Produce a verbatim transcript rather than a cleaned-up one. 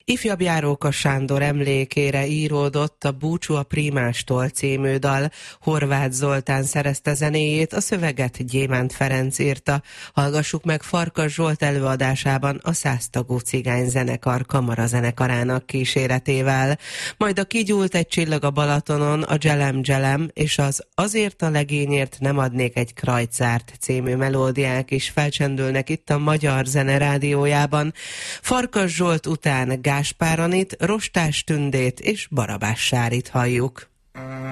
Ifjabb Járóka Sándor emlékére íródott a Búcsú a Prímástól című dal. Horváth Zoltán szerezte zenéjét, a szöveget Gyémánt Ferenc írta. Hallgassuk meg Farkas Zsolt előadásában a száztagú cigányzenekar kamarzenekarának kíséretével. Majd a Kigyúlt egy csillag a Balatonon, a Dzselem Dzselem és az Azért a legényért nem adnék egy krajcárt című melódiák is felcsendülnek itt a Magyar Zene Rádiójában. Farkas Zsolt után Gáspár Anit, Rostás Tündét és Barabás Sárit halljuk.